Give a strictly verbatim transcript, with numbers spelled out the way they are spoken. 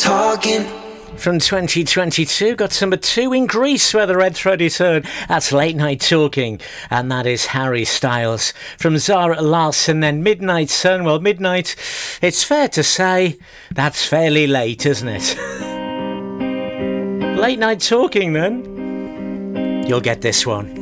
talking. From twenty twenty-two, got number two in Greece where the Red Thread returned. That's Late Night Talking, and that is Harry Styles. From Zara Larsson, then Midnight Sun. Well, midnight, it's fair to say that's fairly late, isn't it? Late Night Talking, then. You'll get this one.